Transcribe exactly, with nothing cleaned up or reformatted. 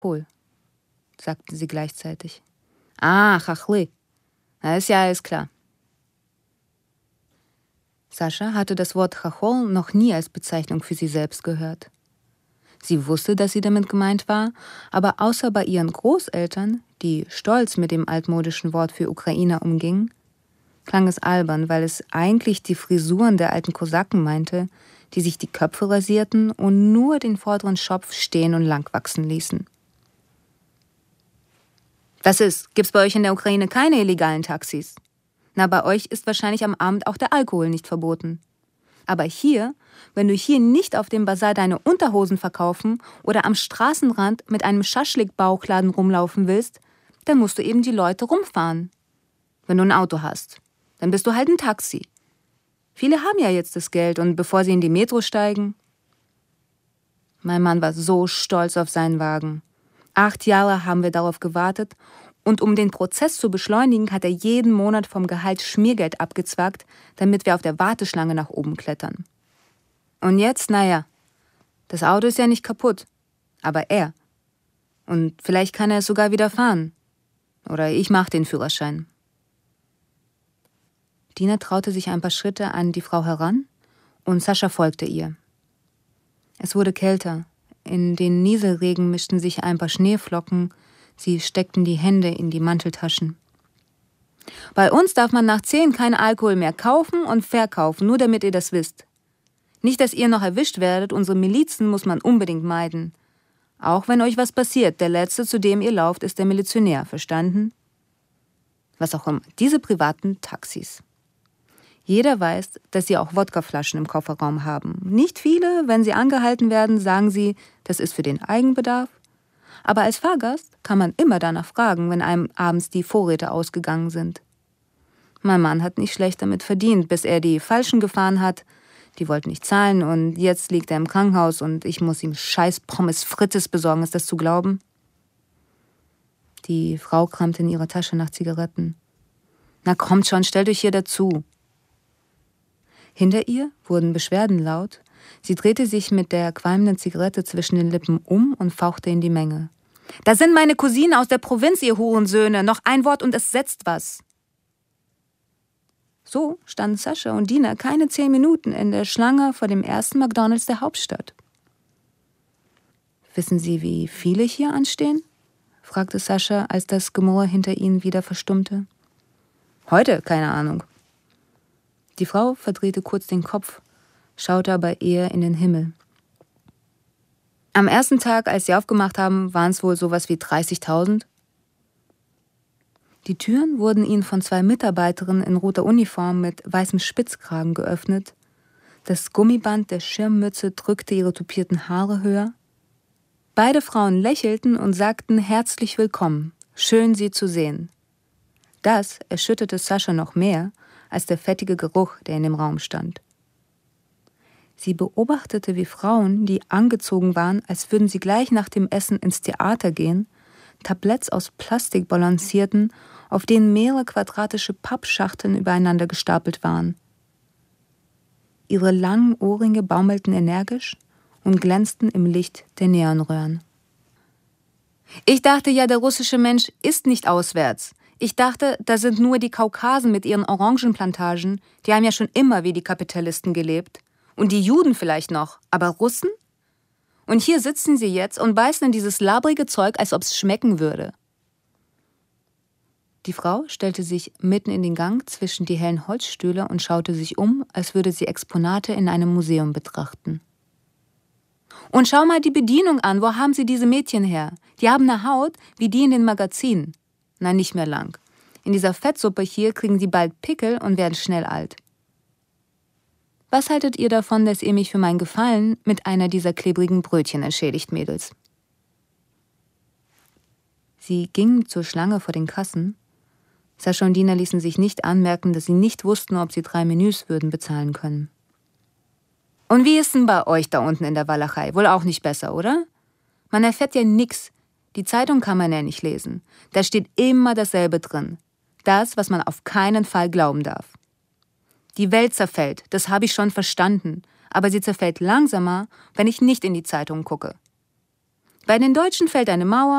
Hol, sagten sie gleichzeitig. Ah, Chachli. Na, ist ja alles klar. Sascha hatte das Wort Chachol noch nie als Bezeichnung für sie selbst gehört. Sie wusste, dass sie damit gemeint war, aber außer bei ihren Großeltern, die stolz mit dem altmodischen Wort für Ukrainer umgingen, klang es albern, weil es eigentlich die Frisuren der alten Kosaken meinte, die sich die Köpfe rasierten und nur den vorderen Schopf stehen und lang wachsen ließen. Was ist? Gibt's bei euch in der Ukraine keine illegalen Taxis? Na, bei euch ist wahrscheinlich am Abend auch der Alkohol nicht verboten. Aber hier, wenn du hier nicht auf dem Basar deine Unterhosen verkaufen oder am Straßenrand mit einem Schaschlik-Bauchladen rumlaufen willst, dann musst du eben die Leute rumfahren. Wenn du ein Auto hast, dann bist du halt ein Taxi. Viele haben ja jetzt das Geld und bevor sie in die Metro steigen... Mein Mann war so stolz auf seinen Wagen. Acht Jahre haben wir darauf gewartet und um den Prozess zu beschleunigen, hat er jeden Monat vom Gehalt Schmiergeld abgezwackt, damit wir auf der Warteschlange nach oben klettern. Und jetzt, naja, das Auto ist ja nicht kaputt, aber er. Und vielleicht kann er es sogar wieder fahren. Oder ich mache den Führerschein. Dina traute sich ein paar Schritte an die Frau heran und Sascha folgte ihr. Es wurde kälter. In den Nieselregen mischten sich ein paar Schneeflocken. Sie steckten die Hände in die Manteltaschen. Bei uns darf man nach zehn keinen Alkohol mehr kaufen und verkaufen, nur damit ihr das wisst. Nicht, dass ihr noch erwischt werdet, unsere Milizen muss man unbedingt meiden. Auch wenn euch was passiert, der Letzte, zu dem ihr lauft, ist der Milizionär, verstanden? Was auch immer, diese privaten Taxis. Jeder weiß, dass sie auch Wodkaflaschen im Kofferraum haben. Nicht viele, wenn sie angehalten werden, sagen sie, das ist für den Eigenbedarf. Aber als Fahrgast kann man immer danach fragen, wenn einem abends die Vorräte ausgegangen sind. Mein Mann hat nicht schlecht damit verdient, bis er die Falschen gefahren hat. Die wollten nicht zahlen und jetzt liegt er im Krankenhaus und ich muss ihm scheiß Pommes Frites besorgen. Ist das zu glauben? Die Frau kramte in ihrer Tasche nach Zigaretten. Na kommt schon, stellt euch hier dazu. Hinter ihr wurden Beschwerden laut. Sie drehte sich mit der qualmenden Zigarette zwischen den Lippen um und fauchte in die Menge. »Da sind meine Cousinen aus der Provinz, ihr Hurensöhne. Noch ein Wort und es setzt was.« So standen Sascha und Dina keine zehn Minuten in der Schlange vor dem ersten McDonald's der Hauptstadt. »Wissen Sie, wie viele hier anstehen?« fragte Sascha, als das Gemurre hinter ihnen wieder verstummte. »Heute? Keine Ahnung.« Die Frau verdrehte kurz den Kopf, schaute aber eher in den Himmel. Am ersten Tag, als sie aufgemacht haben, waren es wohl sowas wie dreißigtausend. Die Türen wurden ihnen von zwei Mitarbeiterinnen in roter Uniform mit weißem Spitzkragen geöffnet. Das Gummiband der Schirmmütze drückte ihre tupierten Haare höher. Beide Frauen lächelten und sagten herzlich willkommen, schön sie zu sehen. Das erschütterte Sascha noch mehr als der fettige Geruch, der in dem Raum stand. Sie beobachtete, wie Frauen, die angezogen waren, als würden sie gleich nach dem Essen ins Theater gehen, Tabletts aus Plastik balancierten, auf denen mehrere quadratische Pappschachteln übereinander gestapelt waren. Ihre langen Ohrringe baumelten energisch und glänzten im Licht der Neonröhren. »Ich dachte ja, der russische Mensch ist nicht auswärts. Ich dachte, da sind nur die Kaukasen mit ihren Orangenplantagen. Die haben ja schon immer wie die Kapitalisten gelebt. Und die Juden vielleicht noch. Aber Russen? Und hier sitzen sie jetzt und beißen in dieses labrige Zeug, als ob es schmecken würde.« Die Frau stellte sich mitten in den Gang zwischen die hellen Holzstühle und schaute sich um, als würde sie Exponate in einem Museum betrachten. »Und schau mal die Bedienung an. Wo haben sie diese Mädchen her? Die haben eine Haut wie die in den Magazinen. Nein, nicht mehr lang. In dieser Fettsuppe hier kriegen sie bald Pickel und werden schnell alt. Was haltet ihr davon, dass ihr mich für mein Gefallen mit einer dieser klebrigen Brötchen entschädigt, Mädels?« Sie gingen zur Schlange vor den Kassen. Sascha und Dina ließen sich nicht anmerken, dass sie nicht wussten, ob sie drei Menüs würden bezahlen können. »Und wie ist denn bei euch da unten in der Walachei? Wohl auch nicht besser, oder? Man erfährt ja nix. Die Zeitung kann man ja nicht lesen. Da steht immer dasselbe drin. Das, was man auf keinen Fall glauben darf. Die Welt zerfällt, das habe ich schon verstanden. Aber sie zerfällt langsamer, wenn ich nicht in die Zeitung gucke. Bei den Deutschen fällt eine Mauer,